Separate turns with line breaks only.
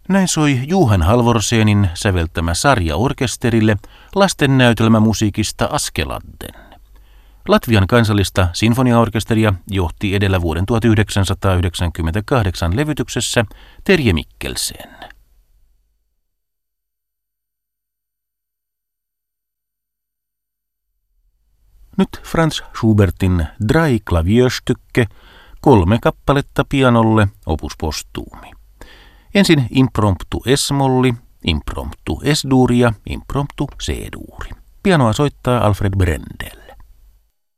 Näin soi Johan Halvorsenin säveltämä sarja orkesterille lastennäytelmämusiikista Askeladden. Latvian kansallista sinfoniaorkesteria johti edellä vuoden 1998 levytyksessä Terje Mikkelsen. Nyt Franz Schubertin Drei Klavierstücke, 3 kappaletta pianolle, opus postuumi. Ensin impromptu S-molli, impromptu S-duuri ja impromptu C-duuri. Pianoa soittaa Alfred Brendel.